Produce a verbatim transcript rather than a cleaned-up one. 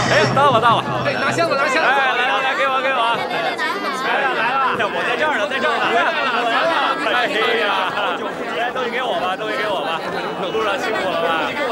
哎，到了到了， 对，拿箱子拿箱子。 哎，来来来，给我给我。来了来了，我在这儿呢，在这儿呢。来了来了，哎呀，来东西给我吧，东西给我吧，路上辛苦了吧。